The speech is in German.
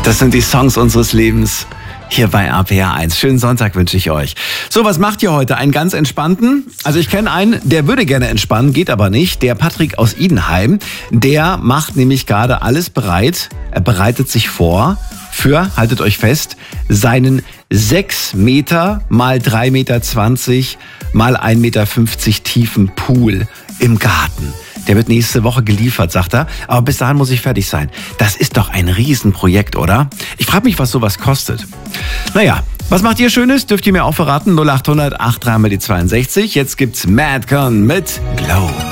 Das sind die Songs unseres Lebens. Hier bei RPR 1. Schönen Sonntag wünsche ich euch. So, was macht ihr heute? Einen ganz entspannten? Also ich kenne einen, der würde gerne entspannen, geht aber nicht. Der Patrick aus Idenheim, der macht nämlich gerade alles bereit. Er bereitet sich vor für, haltet euch fest, seinen 6 Meter mal 3,20 Meter mal 1,50 Meter tiefen Pool im Garten. Der wird nächste Woche geliefert, sagt er. Aber bis dahin muss ich fertig sein. Das ist doch ein Riesenprojekt, oder? Ich frage mich, was sowas kostet. Naja, was macht ihr Schönes? Dürft ihr mir auch verraten? 0800 83 mal die 62. Jetzt gibt's Madcon mit Glow.